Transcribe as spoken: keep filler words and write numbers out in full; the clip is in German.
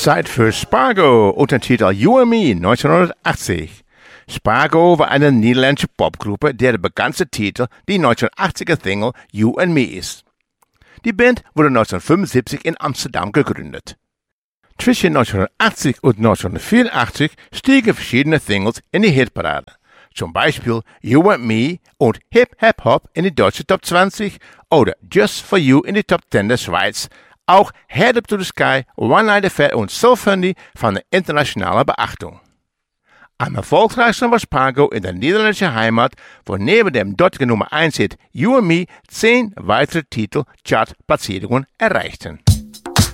Zeit für Spargo unter dem Titel You and Me neunzehnhundertachtzig. Spargo war eine niederländische Popgruppe, deren bekannteste Titel die neunzehnhundertachtziger Single You and Me ist. Die Band wurde neunzehnhundertfünfundsiebzig in Amsterdam gegründet. Zwischen neunzehnhundertachtzig und neunzehnhundertvierundachtzig stiegen verschiedene Singles in die Hitparade. Zum Beispiel You and Me und Hip Hap Hop in die deutsche Top zwanzig oder Just for You in die Top zehn der Schweiz. Auch Head Up to the Sky, One Night Affair und So Funny fanden internationale Beachtung. Am erfolgreichsten war Spargo in der niederländischen Heimat, wo neben dem dortigen Nummer eins Hit You and Me zehn weitere Titel Chartplatzierungen erreichten.